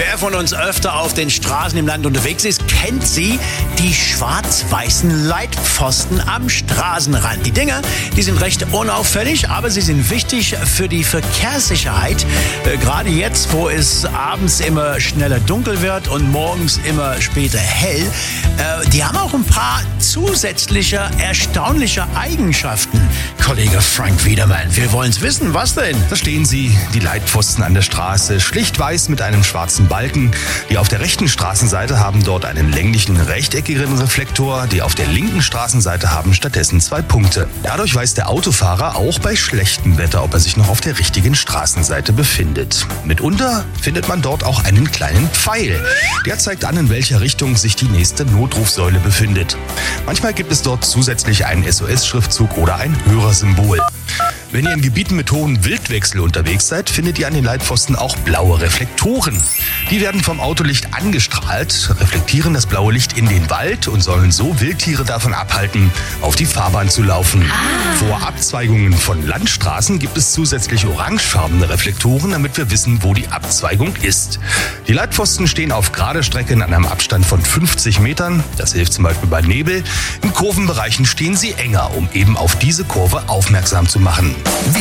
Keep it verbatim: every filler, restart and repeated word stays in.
Wer von uns öfter auf den Straßen im Land unterwegs ist, kennt sie, die schwarz-weißen Leitpfosten am Straßenrand. Die Dinger, die sind recht unauffällig, aber sie sind wichtig für die Verkehrssicherheit. Äh, gerade jetzt, wo es abends immer schneller dunkel wird und morgens immer später hell. Äh, die haben auch ein paar zusätzliche, erstaunliche Eigenschaften. Kollege Frank Wiedermann, wir wollen es wissen. Was denn? Da stehen sie, die Leitpfosten an der Straße, schlicht weiß mit einem schwarzen Balken. Die auf der rechten Straßenseite haben dort einen länglichen, rechteckigen Reflektor. Die auf der linken Straßenseite haben stattdessen zwei Punkte. Dadurch weiß der Autofahrer auch bei schlechtem Wetter, ob er sich noch auf der richtigen Straßenseite befindet. Mitunter findet man dort auch einen kleinen Pfeil. Der zeigt an, in welcher Richtung sich die nächste Notrufsäule befindet. Manchmal gibt es dort zusätzlich einen S O S-Schriftzug oder ein Hörersymbol. Wenn ihr in Gebieten mit hohem Wildwechsel unterwegs seid, findet ihr an den Leitpfosten auch blaue Reflektoren. Die werden vom Autolicht angestrahlt, reflektieren das blaue Licht in den Wald und sollen so Wildtiere davon abhalten, auf die Fahrbahn zu laufen. Ah. Vor Abzweigungen von Landstraßen gibt es zusätzlich orangefarbene Reflektoren, damit wir wissen, wo die Abzweigung ist. Die Leitpfosten stehen auf gerade Strecken an einem Abstand von fünfzig Metern. Das hilft zum Beispiel bei Nebel. In Kurvenbereichen stehen sie enger, um eben auf diese Kurve aufmerksam zu machen.